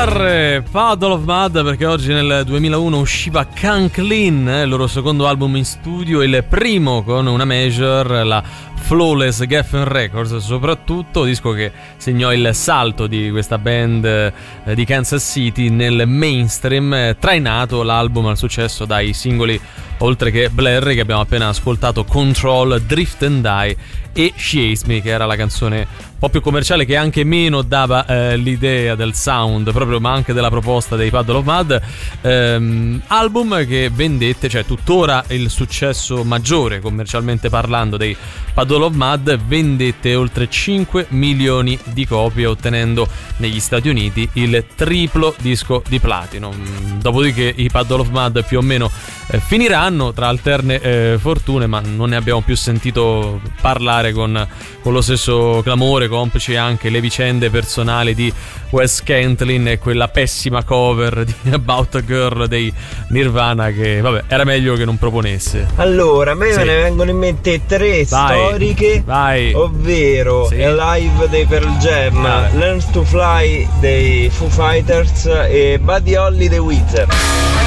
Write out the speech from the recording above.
bizzarre Puddle of Mudd, perché oggi nel 2001 usciva Come Clean, il loro secondo album in studio, il primo con una major, la Flawless Geffen Records, soprattutto disco che segnò il salto di questa band di Kansas City nel mainstream, trainato l'album al successo dai singoli oltre che Blurry, che abbiamo appena ascoltato, Control, Drift and Die e She Hates Me, che era la canzone un po' più commerciale, che anche meno dava l'idea del sound proprio, ma anche della proposta dei Puddle of Mudd. Album che vendette, cioè tuttora il successo maggiore commercialmente parlando dei Puddle of Mudd, vendette oltre 5 milioni di copie, ottenendo negli Stati Uniti il triplo disco di platino. Dopodiché i Puddle of Mudd più o meno finiranno tra alterne fortune, ma non ne abbiamo più sentito parlare con lo stesso clamore, complici anche le vicende personali di Wes Cantlin e quella pessima cover di About a Girl dei Nirvana, che vabbè, era meglio che non proponesse. Allora, a me me ne vengono in mente tre storiche, ovvero Alive dei Pearl Jam, Learns to Fly dei Foo Fighters e Buddy Holly dei Weezer.